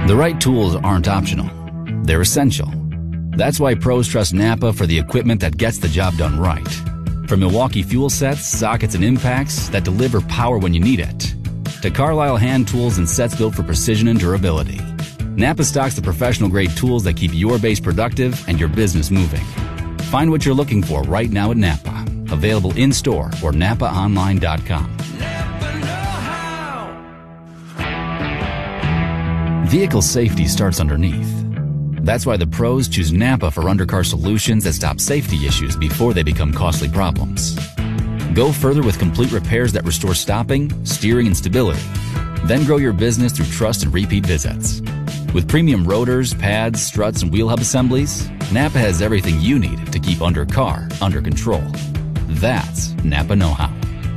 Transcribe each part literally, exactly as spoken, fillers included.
The right tools aren't optional. They're essential. That's why pros trust Napa for the equipment that gets the job done right. From Milwaukee fuel sets, sockets, and impacts that deliver power when you need it, to Carlisle hand tools and sets built for precision and durability, Napa stocks the professional-grade tools that keep your base productive and your business moving. Find what you're looking for right now at Napa. Available in-store or napa online dot com. Vehicle safety starts underneath. That's why the pros choose Napa for undercar solutions that stop safety issues before they become costly problems. Go further with complete repairs that restore stopping, steering, and stability. Then grow your business through trust and repeat visits. With premium rotors, pads, struts, and wheel hub assemblies, Napa has everything you need to keep undercar under control. That's Napa know-how.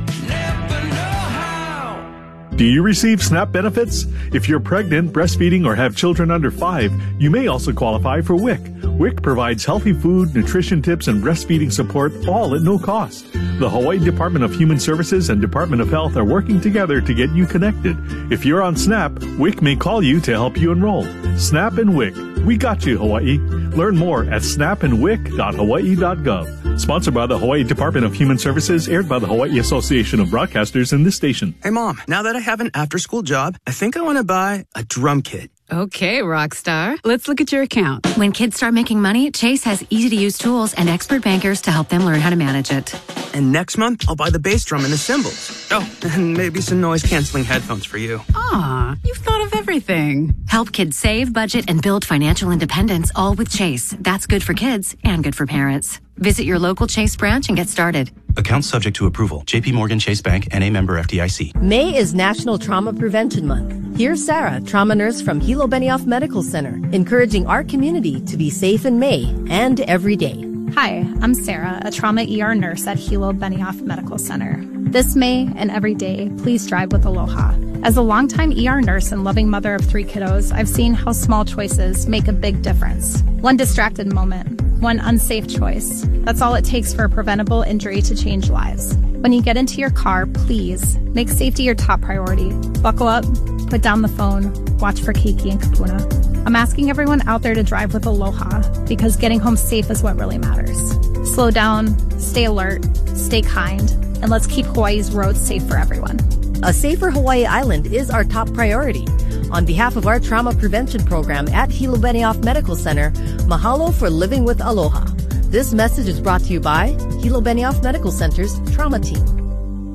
Do you receive SNAP benefits? If you're pregnant, breastfeeding, or have children under five, you may also qualify for W I C. W I C provides healthy food, nutrition tips, and breastfeeding support, all at no cost. The Hawaii Department of Human Services and Department of Health are working together to get you connected. If you're on SNAP, W I C may call you to help you enroll. SNAP and W I C. We got you, Hawaii. Learn more at snap and wic dot hawaii dot gov. Sponsored by the Hawaii Department of Human Services, aired by the Hawaii Association of Broadcasters and this station. Hey, Mom, now that I have an after-school job, I think I want to buy a drum kit. Okay, Rockstar. Let's look at your account. When kids start making money, Chase has easy-to-use tools and expert bankers to help them learn how to manage it. And next month, I'll buy the bass drum and the cymbals. Oh, and maybe some noise-canceling headphones for you. Aw, you've thought of everything. Help kids save, budget, and build financial independence, all with Chase. That's good for kids and good for parents. Visit your local Chase branch and get started. Account subject to approval. J P Morgan Chase Bank, N A member F D I C. May is National Trauma Prevention Month. Here's Sarah, trauma nurse from Hilo Benioff Medical Center, encouraging our community to be safe in May and every day. Hi, I'm Sarah, a trauma E R nurse at Hilo Benioff Medical Center. This May and every day, please drive with Aloha. As a longtime E R nurse and loving mother of three kiddos, I've seen how small choices make a big difference. One distracted moment, one unsafe choice. That's all it takes for a preventable injury to change lives. When you get into your car, please make safety your top priority. Buckle up, put down the phone, watch for Keiki and Kapuna. I'm asking everyone out there to drive with Aloha because getting home safe is what really matters. Slow down, stay alert, stay kind, and let's keep Hawaii's roads safe for everyone. A safer Hawaii Island is our top priority. On behalf of our trauma prevention program at Hilo Benioff Medical Center, mahalo for living with Aloha. This message is brought to you by Hilo Benioff Medical Center's Trauma Team.